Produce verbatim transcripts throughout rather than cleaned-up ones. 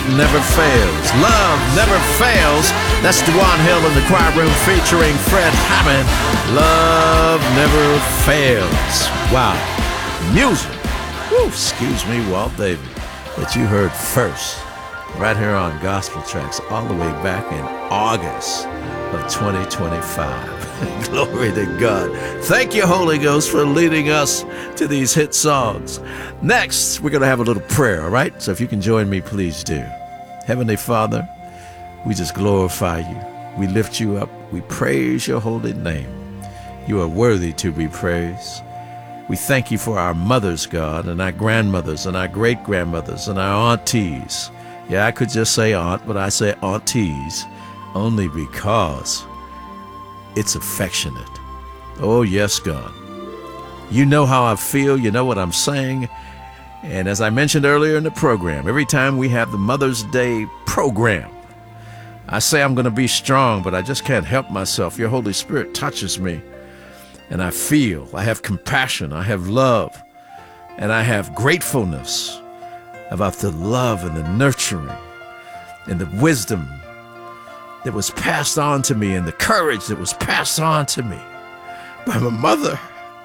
never fails. Love never fails. That's Dewan Hill in the choir room featuring Fred Hammond. Love never fails. Wow. Music. Woo, excuse me, Walt David, that you heard first right here on Gospel Tracks all the way back in August of twenty twenty-five. Glory to God. Thank you, Holy Ghost, for leading us to these hit songs. Next, we're going to have a little prayer, all right? So if you can join me, please do. Heavenly Father, we just glorify you. We lift you up. We praise your holy name. You are worthy to be praised. We thank you for our mothers, God, and our grandmothers, and our great-grandmothers, and our aunties. Yeah, I could just say aunt, but I say aunties only because it's affectionate. Oh, yes, God. You know how I feel. You know what I'm saying. And as I mentioned earlier in the program, every time we have the Mother's Day program, I say I'm going to be strong, but I just can't help myself. Your Holy Spirit touches me, and I feel. I have compassion. I have love, and I have gratefulness about the love and the nurturing and the wisdom that was passed on to me and the courage that was passed on to me by my mother,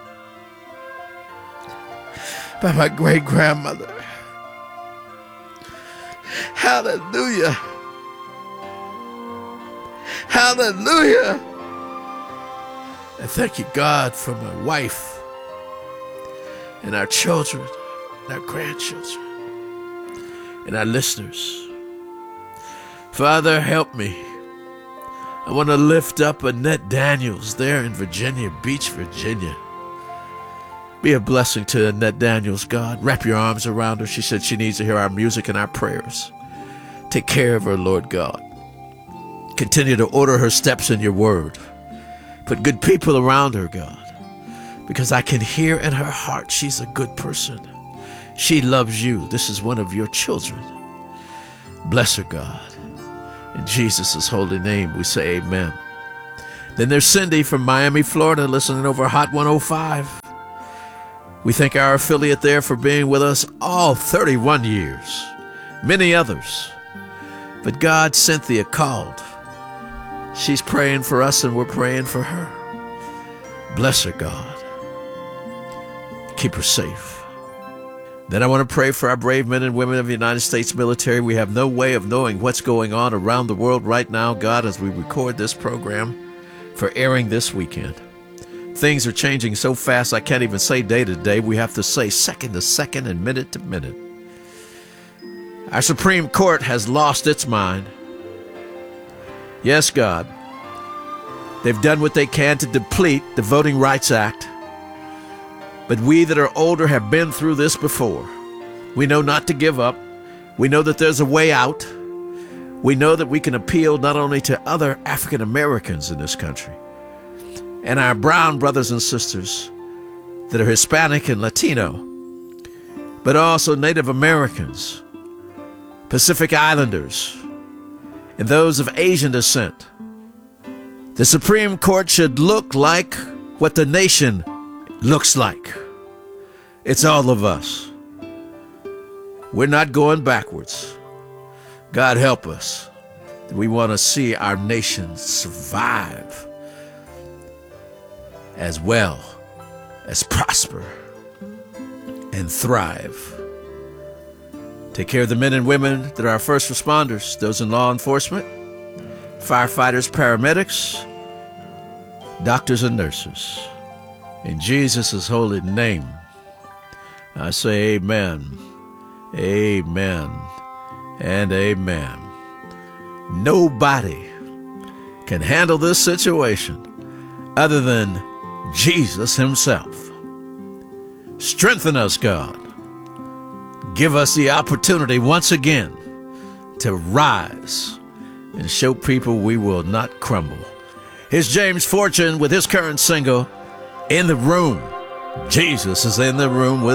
by my great-grandmother. Hallelujah. Hallelujah. I thank you, God, for my wife and our children and our grandchildren and our listeners. Father, help me. I want to lift up Annette Daniels there in Virginia Beach, Virginia. Be a blessing to Annette Daniels, God. Wrap your arms around her. She said she needs to hear our music and our prayers. Take care of her, Lord God. Continue to order her steps in your word. Put good people around her, God, because I can hear in her heart she's a good person. She loves you. This is one of your children. Bless her, God. In Jesus' holy name, we say amen. Then there's Cindy from Miami, Florida, listening over Hot one oh five. We thank our affiliate there for being with us all thirty-one years. Many others. But God, Cynthia called. She's praying for us and we're praying for her. Bless her, God. Keep her safe. Then I want to pray for our brave men and women of the United States military. We have no way of knowing what's going on around the world right now, God, as we record this program for airing this weekend. Things are changing so fast I can't even say day to day. We have to say second to second and minute to minute. Our Supreme Court has lost its mind. Yes, God. They've done what they can to deplete the Voting Rights Act. But we that are older have been through this before. We know not to give up. We know that there's a way out. We know that we can appeal not only to other African Americans in this country and our brown brothers and sisters that are Hispanic and Latino, but also Native Americans, Pacific Islanders, and those of Asian descent. The Supreme Court should look like what the nation looks like. It's all of us. We're not going backwards. God help us. We want to see our nation survive as well as prosper and thrive. Take care of the men and women that are our first responders, those in law enforcement, firefighters, paramedics, doctors, and nurses. In Jesus' holy name, I say amen, amen, and amen. Nobody can handle this situation other than Jesus himself. Strengthen us, God. Give us the opportunity once again to rise and show people we will not crumble. Here's James Fortune with his current single, In the Room. Jesus is in the room with